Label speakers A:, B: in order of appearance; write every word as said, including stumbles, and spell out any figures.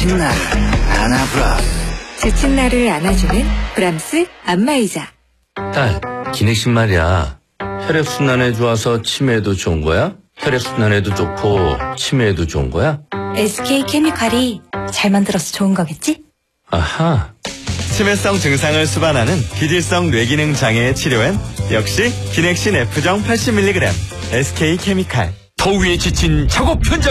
A: 지친 나를 안아브라스.
B: 지친 나를 안아주는 브람스 안마의자.
C: 딸, 기내식 말이야. 혈액순환에 좋아서 치매에도 좋은 거야? 혈액순환에도 좋고 치매에도 좋은 거야?
B: 에스케이 케미칼이 잘 만들어서 좋은 거겠지?
C: 아하.
D: 치매성 증상을 수반하는 기질성 뇌기능 장애의 치료엔 역시 기넥신 F정 팔십 밀리그램 에스케이 케미칼.
E: 더위에 지친 작업 현장